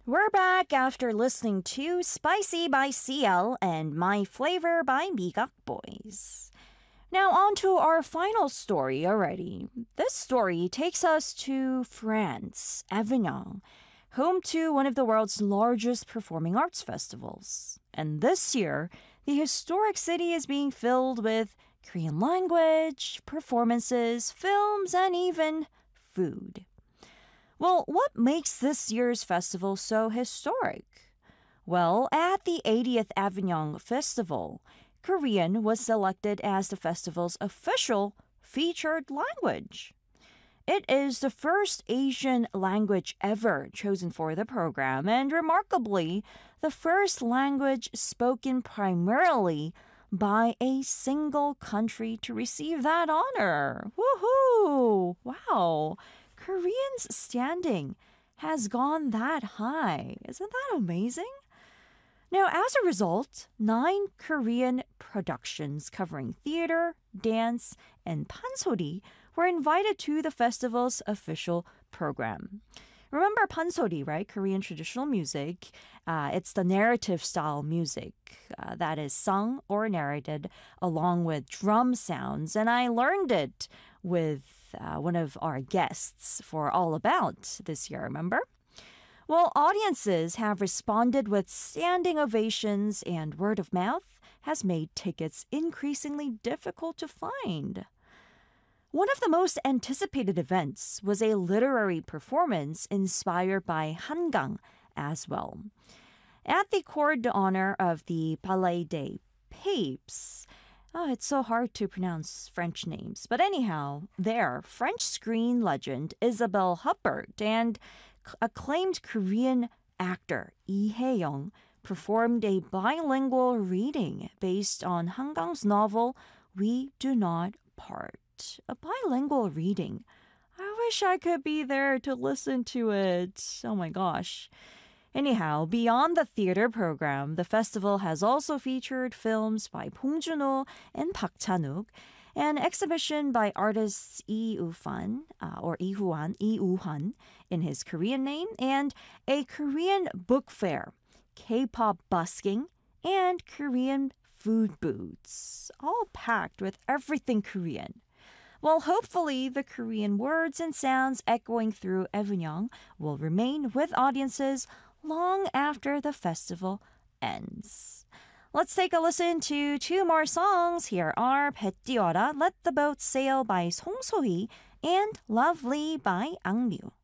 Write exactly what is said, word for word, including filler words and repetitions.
We're back after listening to Spicy by C L and My Flavor by Migak Boys. Now on to our final story already. This story takes us to France, Avignon, home to one of the world's largest performing arts festivals. And this year, the historic city is being filled with Korean language, performances, films, and even food. Well, what makes this year's festival so historic? Well, at the eightieth Avignon Festival, Korean was selected as the festival's official featured language. It is the first Asian language ever chosen for the program, and remarkably, the first language spoken primarily by a single country to receive that honor. Woohoo! Wow! Korean's standing has gone that high. Isn't that amazing? Now, as a result, nine Korean productions covering theater, dance, and pansori were invited to the festival's official program. Remember pansori, right? Korean traditional music. Uh, it's the narrative style music uh, that is sung or narrated along with drum sounds. And I learned it with uh, one of our guests for All About this year, remember? Well, audiences have responded with standing ovations, and word of mouth has made tickets increasingly difficult to find. One of the most anticipated events was a literary performance inspired by Hangang as well. At the Cour d'Honneur of the Palais des Papes, oh, it's so hard to pronounce French names. But anyhow, there, French screen legend Isabelle Huppert and acclaimed Korean actor Lee Hae-young performed a bilingual reading based on Hangang's novel We Do Not Part. A bilingual reading. I wish I could be there to listen to it. Oh my gosh. Anyhow, beyond the theater program, the festival has also featured films by Bong Joon-ho and Park Chan-wook, an exhibition by artists Lee Woo-fan, uh, or Lee Woo-han, Lee Woo-han in his Korean name, and a Korean book fair, K-pop busking, and Korean food booths, all packed with everything Korean. Well, hopefully the Korean words and sounds echoing through Avignon will remain with audiences long after the festival ends. Let's take a listen to two more songs. Here are 배 띄워라, Let the Boat Sail by Song So-hee and Lovely by Ang Ryu.